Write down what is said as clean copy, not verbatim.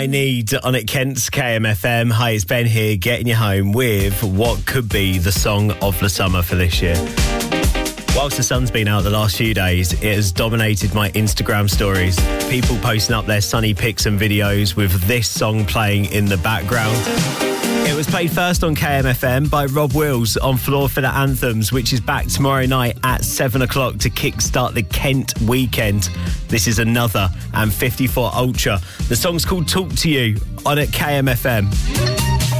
I Need on at Kent's KMFM. Hi, it's Ben here, getting you home with what could be the song of the summer for this year. Whilst the sun's been out the last few days, it has dominated my Instagram stories. People posting up their sunny pics and videos with this song playing in the background. It was played first on KMFM by Rob Wills on Floor Filler Anthems, which is back tomorrow night at 7 o'clock to kickstart the Kent weekend. This is another and 54 Ultra. The song's called Talk to You on at KMFM.